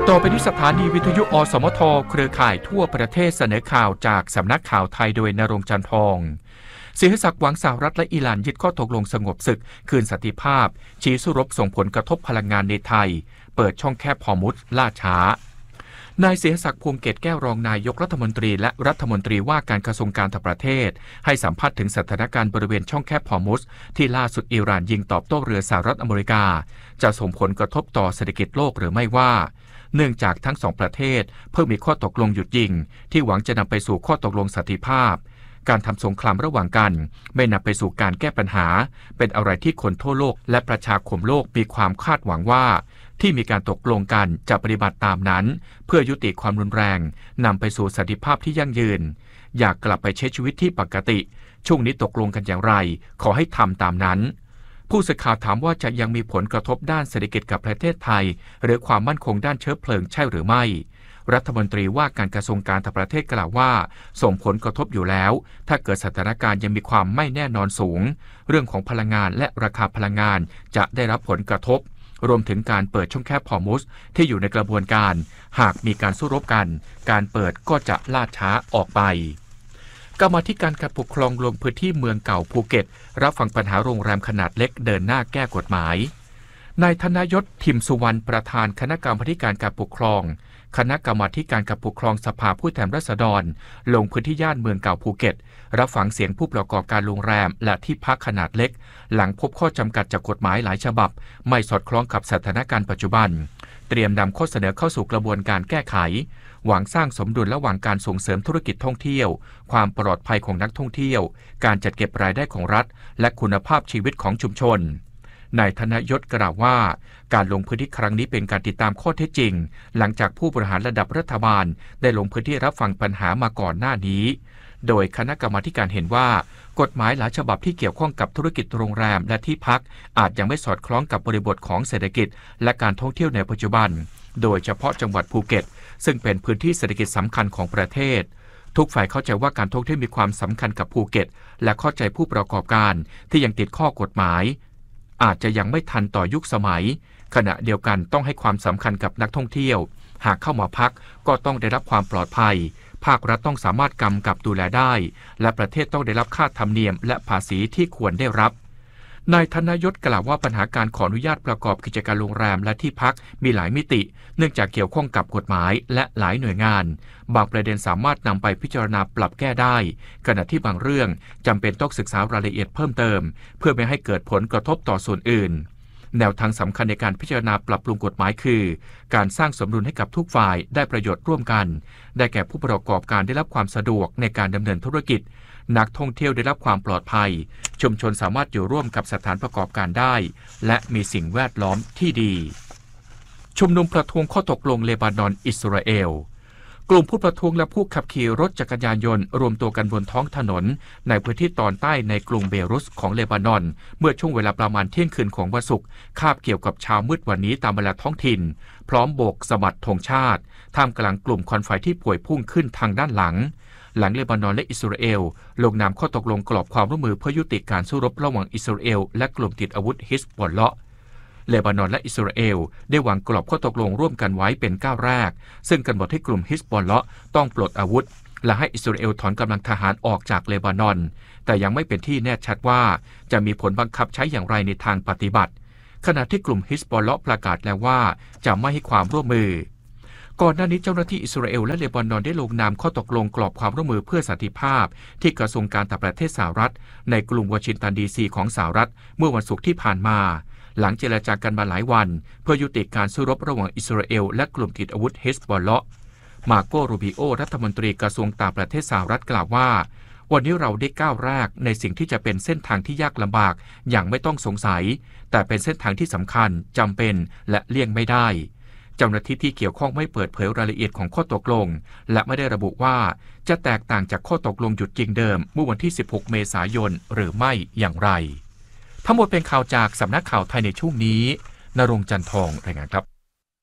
ต่อไปที่สถานีวิทยุอสมทเครือข่ายทั่วประเทศเสนอข่าวจากสำนักข่าวไทยโดยณรงค์ จันทร์ทองเสียศักดิ์หวังสหรัฐและอิหร่านยึดข้อตกลงสงบศึกคืนสันติภาพชี้สู้รบส่งผลกระทบพลังงานในไทยเปิดช่องแคบฮอร์มุซล่าช้านายเสียศักดิ์พวงเกตแก้วรองนายกรัฐมนตรีและรัฐมนตรีว่าการกระทรวงการต่างประเทศให้สัมภาษณ์ถึงสถานการณ์บริเวณช่องแคบฮอร์มุซที่ล่าสุดอิหร่านยิงตอบโต้เรือสหรัฐอเมริกาจะส่งผลกระทบต่อเศรษฐกิจโลกหรือไม่ว่าเนื่องจากทั้งสองประเทศเพิ่งมีข้อตกลงหยุดยิงที่หวังจะนำไปสู่ข้อตกลงสันติภาพการทำสงครามระหว่างกันไม่นำไปสู่การแก้ปัญหาเป็นอะไรที่คนทั่วโลกและประชาคมโลกมีความคาดหวังว่าที่มีการตกลงกันจะปฏิบัติตามนั้นเพื่อยุติความรุนแรงนำไปสู่สันติภาพที่ยั่งยืนอยากกลับไปใช้ชีวิตที่ปกติช่วงนี้ตกลงกันอย่างไรขอให้ทำตามนั้นผู้สื่อข่าวถามว่าจะยังมีผลกระทบด้านเศรษฐกิจกับประเทศไทยหรือความมั่นคงด้านเชื้อเพลิงใช่หรือไม่รัฐมนตรีว่าการกระทรวงการต่างประเทศกล่าวว่าส่งผลกระทบอยู่แล้วถ้าเกิดสถานการณ์ยังมีความไม่แน่นอนสูงเรื่องของพลังงานและราคาพลังงานจะได้รับผลกระทบรวมถึงการเปิดช่องแคบฮอร์มุซที่อยู่ในกระบวนการหากมีการสู้รบกันการเปิดก็จะล่าช้าออกไปกรรมาธิการการปกครองลงพื้นที่เมืองเก่าภูเก็ตรับฟังปัญหาโรงแรมขนาดเล็กเดินหน้าแก้กฎหมายนายธนยศ ทิมสุวรรณประธานคณะกรรมาธิการการปกครองคณะกรรมาธิการการปกครองสภาผู้แทนราษฎรลงพื้นที่ย่านเมืองเก่าภูเก็ตรับฟังเสียงผู้ประกอบการโรงแรมและที่พักขนาดเล็กหลังพบข้อจำกัดจากกฎหมายหลายฉบับไม่สอดคล้องกับสถานการณ์ปัจจุบันเตรียมนำข้อเสนอเข้าสู่กระบวนการแก้ไขหวังสร้างสมดุลระหว่างการส่งเสริมธุรกิจท่องเที่ยวความปลอดภัยของนักท่องเที่ยวการจัดเก็บรายได้ของรัฐและคุณภาพชีวิตของชุมชนนายธนยศกล่าวว่าการลงพื้นที่ครั้งนี้เป็นการติดตามข้อเท็จจริงหลังจากผู้บริหารระดับรัฐบาลได้ลงพื้นที่รับฟังปัญหามาก่อนหน้านี้โดยคณะกรรมาธิการเห็นว่ากฎหมายหลายฉบับที่เกี่ยวข้องกับธุรกิจโรงแรมและที่พักอาจยังไม่สอดคล้องกับบริบทของเศรษฐกิจและการท่องเที่ยวในปัจจุบันโดยเฉพาะจังหวัดภูเก็ตซึ่งเป็นพื้นที่เศรษฐกิจสำคัญของประเทศทุกฝ่ายเข้าใจว่าการท่องเที่ยวมีความสำคัญกับภูเก็ตและเข้าใจผู้ประกอบการที่ยังติดข้อกฎหมายอาจจะยังไม่ทันต่อยุคสมัยขณะเดียวกันต้องให้ความสำคัญกับนักท่องเที่ยวหากเข้ามาพักก็ต้องได้รับความปลอดภัยภาครัฐต้องสามารถกำกับดูแลได้และประเทศต้องได้รับค่าธรรมเนียมและภาษีที่ควรได้รับนายธนยศกล่าวว่าปัญหาการขออนุญาตประกอบกิจการโรงแรมและที่พักมีหลายมิติเนื่องจากเกี่ยวข้องกับกฎหมายและหลายหน่วยงานบางประเด็นสามารถนำไปพิจารณาปรับแก้ได้ขณะที่บางเรื่องจำเป็นต้องศึกษารายละเอียดเพิ่มเติมเพื่อไม่ให้เกิดผลกระทบต่อส่วนอื่นแนวทางสำคัญในการพิจารณาปรับปรุงกฎหมายคือการสร้างสมดุลให้กับทุกฝ่ายได้ประโยชน์ร่วมกันได้แก่ผู้ประกอบการได้รับความสะดวกในการดำเนินธุรกิจนักท่องเที่ยวได้รับความปลอดภัยชุมชนสามารถอยู่ร่วมกับสถานประกอบการได้และมีสิ่งแวดล้อมที่ดีชุมนุมประท้วงข้อตกลงเลบานอนอิสราเอลกลุ่มผู้ประท้วงและผู้ขับขี่รถจักรยานยนต์รวมตัวกันบนท้องถนนในพื้นที่ตอนใต้ในกรุงเบรุตของเลบานอนเมื่อช่วงเวลาประมาณเที่ยงคืนของวันศุกร์คาบเกี่ยวกับเช้ามืดวันนี้ตามเวลาท้องถิ่นพร้อมโบกสะบัดธงชาติท่ามกลางกลุ่มควันไฟที่ป่วยพุ่งขึ้นทางด้านหลังเลบานอนและอิสราเอลลงนามข้อตกลงกรอบความร่วมมือเพื่อยุติการสู้รบระหว่างอิสราเอลและกลุ่มติดอาวุธฮิซบอลเลาะห์เลบานอนและอิสราเอลได้วางกรอบข้อตกลงร่วมกันไว้เป็นก้าวแรกซึ่งกำหนดให้กลุ่มฮิซบอลเลาะห์ต้องปลดอาวุธและให้อิสราเอลถอนกำลังทหารออกจากเลบานอนแต่ยังไม่เป็นที่แน่ชัดว่าจะมีผลบังคับใช้อย่างไรในทางปฏิบัติขณะที่กลุ่มฮิซบอลเลาะห์ประกาศแล้วว่าจะไม่ให้ความร่วมมือก่อนหน้านี้เจ้าหน้าที่อิสราเอลและเลบานอนได้ลงนามข้อตกลงกรอบความร่วมมือเพื่อสันติภาพที่กระทรวงการต่างประเทศสหรัฐในกรุงวอชิงตันดีซีของสหรัฐเมื่อวันศุกร์ที่ผ่านมาหลังเจรจากันมาหลายวันเพื่อยุติการสู้รบระหว่างอิสราเอลและกลุ่มติดอาวุธฮิซบอลเลาะห์มาโกรูบิโอรัฐมนตรีกระทรวงต่างประเทศสหรัฐกล่าวว่าวันนี้เราได้ก้าวแรกในสิ่งที่จะเป็นเส้นทางที่ยากลำบากอย่างไม่ต้องสงสัยแต่เป็นเส้นทางที่สำคัญจำเป็นและเลี่ยงไม่ได้เจ้าหน้าที่ที่เกี่ยวข้องไม่เปิดเผยรายละเอียดของข้อตกลงและไม่ได้ระบุว่าจะแตกต่างจากข้อตกลงหยุดยิงเดิมเมื่อวันที่16เมษายนหรือไม่อย่างไรทั้งหมดเป็นข่าวจากสำนักข่าวไทยในช่วงนี้ณรงค์ จันทร์ทองรายงานครับ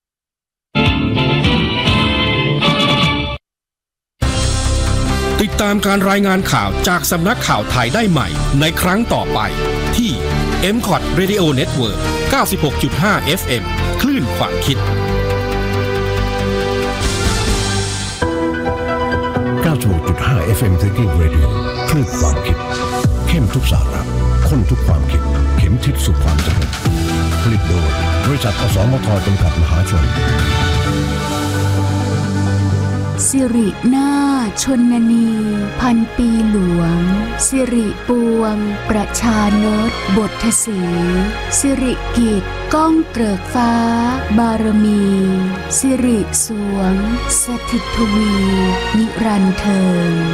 ติดตามการรายงานข่าวจากสำนักข่าวไทยได้ใหม่ในครั้งต่อไปที่ MCOT Radio Network 96.5 FM คลื่นความคิด 95.5 FM Thinking Radio คลื่นความคิดเข้มทุกสาระข้นทุกความคิดเข็มทิศสู่ความเจริญผลิตโดยบริษัทอสมทจำกัดมหาชนสิรินาถชนนีพันปีหลวงสิริปวงประชานตบทสีสิริกิจก้องเกริกฟ้าบารมีสิริสวงสถิตทวีนิรันดร์เทิง